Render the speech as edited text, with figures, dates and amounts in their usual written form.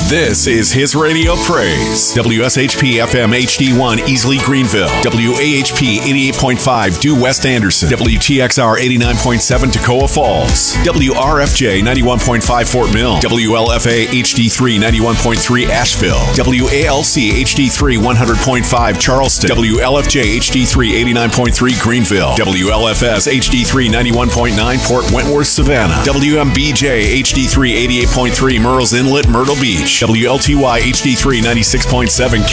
This is his radio praise. WSHP FM HD1 Easley Greenville. WAHP 88.5 Due West Anderson. WTXR 89.7 Toccoa Falls. WRFJ 91.5 Fort Mill. WLFA HD3 91.3 Asheville. WALC HD3 100.5 Charleston. WLFJ HD3 89.3 Greenville. WLFS HD3 91.9 Port Wentworth Savannah. WMBJ HD3 88.3 Murrells Inlet Myrtle Beach. WLTY HD3 96.7